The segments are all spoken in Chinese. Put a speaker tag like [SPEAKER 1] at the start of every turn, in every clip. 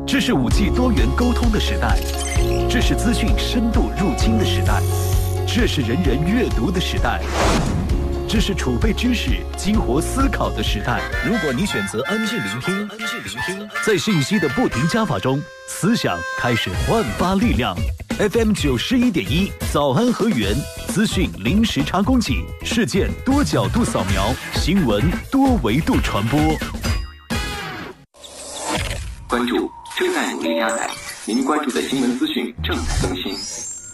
[SPEAKER 1] 这是5G 多元沟通的时代，这是资讯深度入侵的时代，这是人人阅读的时代，这是储备知识、激活思考的时代。如果你选择安静聆听，在信息的不停加法中，思想开始焕发力量。FM 91.1，早安和源，资讯零时差供给，事件多角度扫描，新闻多维度传播。
[SPEAKER 2] 关注正在努力加载，您关注的新闻资讯正在更新。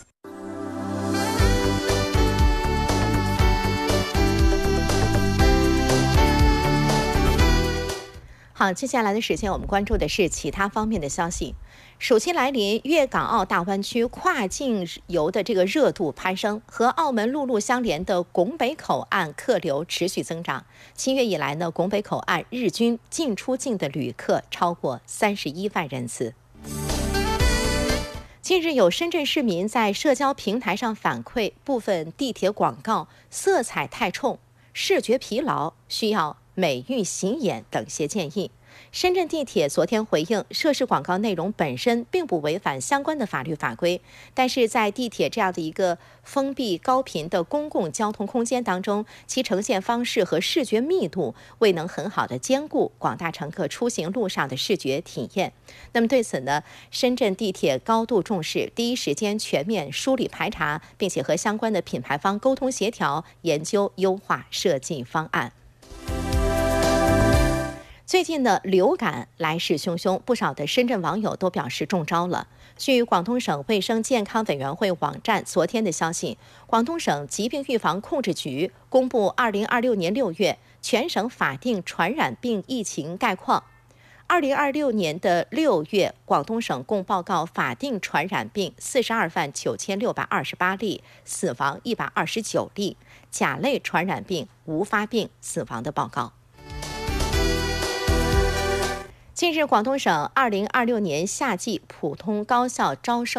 [SPEAKER 3] 好，接下来的时间我们关注的是其他方面的消息。暑期来临，粤港澳大湾区跨境游的这个热度攀升，和澳门陆路相连的拱北口岸客流持续增长。7月以来呢，拱北口岸日均进出境的旅客超过31万人次。近日，有深圳市民在社交平台上反馈，部分地铁广告色彩太冲，视觉疲劳，需要美育洗眼等些建议。深圳地铁昨天回应，涉事广告内容本身并不违反相关的法律法规，但是在地铁这样的一个封闭高频的公共交通空间当中，其呈现方式和视觉密度未能很好的兼顾广大乘客出行路上的视觉体验。那么对此呢，深圳地铁高度重视，第一时间全面梳理排查，并且和相关的品牌方沟通协调，研究优化设计方案。最近的流感来势汹汹，不少的深圳网友都表示中招了。据广东省卫生健康委员会网站昨天的消息，广东省疾病预防控制局公布2026年6月全省法定传染病疫情概况。2026年的6月，广东省共报告法定传染病429628例，死亡129例，甲类传染病无发病死亡的报告。近日，广东省2026年夏季普通高校招生